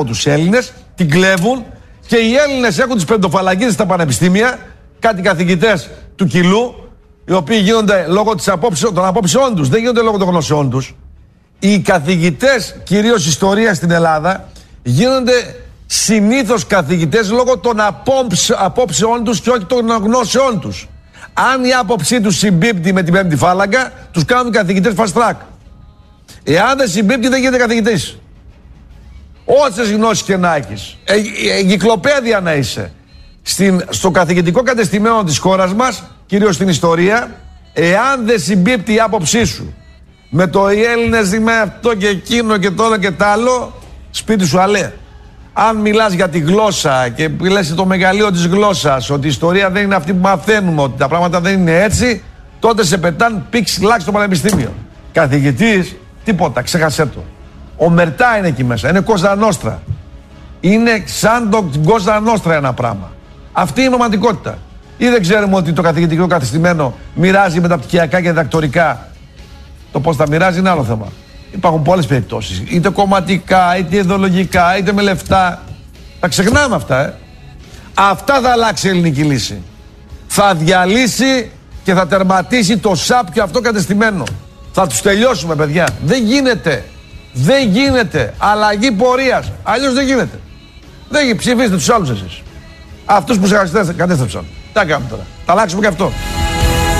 τους Έλληνες, την κλέβουν και οι Έλληνες έχουν τις πεντοφαλακίδες στα πανεπιστήμια, κάτι καθηγητές του κιλού, οι οποίοι γίνονται λόγω των απόψεών τους, δεν γίνονται λόγω των γνώσεών τους. Οι καθηγητές, κυρίως ιστορίας στην Ελλάδα, γίνονται συνήθως καθηγητές λόγω των απόψεών τους και όχι των γνώσεών τους. Αν η άποψή τους συμπίπτει με την πέμπτη φάλαγγα, τους κάνουν καθηγητές fast track. Εάν δεν συμπίπτει, δεν γίνεται καθηγητής. Όσες γνώσεις και να έχεις, εγκυκλοπαίδεια να είσαι, στο καθηγητικό κατεστημένο της χώρας μας, κυρίως στην ιστορία, εάν δεν συμπίπτει η άποψή σου με το οι Έλληνες με αυτό και εκείνο και το ένα και τ' άλλο, σπίτι σου αλέ. Αν μιλάς για τη γλώσσα και λες το μεγαλείο της γλώσσας, ότι η ιστορία δεν είναι αυτή που μαθαίνουμε, ότι τα πράγματα δεν είναι έτσι, τότε σε πετάν πίξ λάξ στο πανεπιστήμιο. Καθηγητής, τίποτα, ξέχασέ το. Ομερτά είναι εκεί μέσα, είναι Κόζα Νόστρα. Είναι σαν το Κόζα Νόστρα ένα πράγμα. Αυτή είναι η πραγματικότητα. Ή δεν ξέρουμε ότι το καθηγητικό κατεστημένο μοιράζει μεταπτυχιακά και διδακτορικά. Το πώς τα μοιράζει είναι άλλο θέμα. Υπάρχουν πολλές περιπτώσεις. Είτε κομματικά, είτε ιδεολογικά, είτε με λεφτά. Τα ξεχνάμε αυτά, Αυτά θα αλλάξει η ελληνική λύση. Θα διαλύσει και θα τερματίσει το σάπιο αυτό κατεστημένο. Θα τους τελειώσουμε, παιδιά. Δεν γίνεται. Δεν γίνεται. Αλλαγή πορείας. Αλλιώς δεν γίνεται. Δεν ψηφίστε τους άλλους εσείς. Αυτούς που σε κατέστρεψαν. Τα κάνουμε τώρα. Θα αλλάξουμε και αυτό.